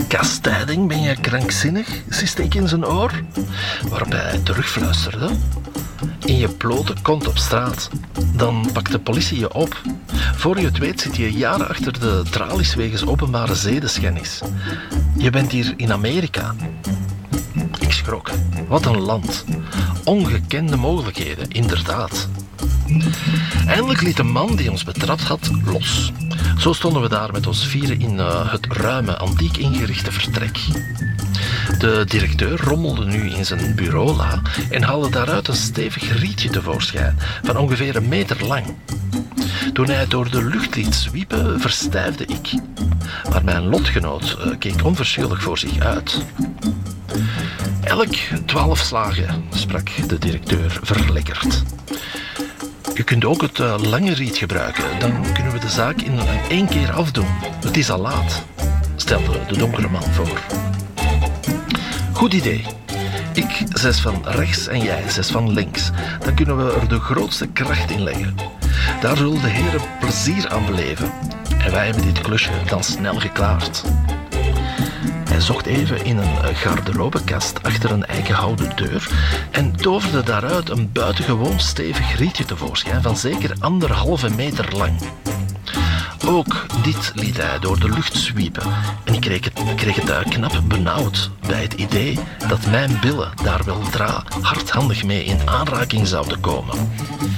Kastijding, ben je krankzinnig? Siste ik in zijn oor. Waarbij hij terugfluisterde. In je blote kont op straat. Dan pakt de politie je op. Voor je het weet zit je jaren achter de tralies wegens openbare zedenschennis. Je bent hier in Amerika. Ik schrok. Wat een land. Ongekende mogelijkheden, inderdaad. Eindelijk liet de man die ons betrapt had los. Zo stonden we daar met ons vieren in het ruime, antiek ingerichte vertrek. De directeur rommelde nu in zijn bureaula en haalde daaruit een stevig rietje tevoorschijn van ongeveer 1 meter lang. Toen hij het door de lucht liet zwiepen, verstijfde ik. Maar mijn lotgenoot keek onverschillig voor zich uit. Elk 12 slagen, sprak de directeur verlekkerd. Je kunt ook het lange riet gebruiken, dan kunnen we de zaak in 1 keer afdoen. Het is al laat, stelde de donkere man voor. Goed idee. Ik 6 van rechts en jij 6 van links. Dan kunnen we er de grootste kracht in leggen. Daar zullen de heren plezier aan beleven. En wij hebben dit klusje dan snel geklaard. Hij zocht even in een garderobekast achter een eikenhouten deur en toverde daaruit een buitengewoon stevig rietje tevoorschijn van zeker 1,5 meter lang. Ook dit liet hij door de lucht zwiepen en ik kreeg het knap benauwd bij het idee dat mijn billen daar weldra hardhandig mee in aanraking zouden komen.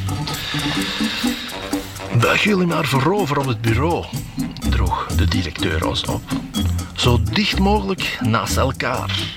Buig jullie maar voorover op het bureau, droeg de directeur ons op. Zo dicht mogelijk naast elkaar.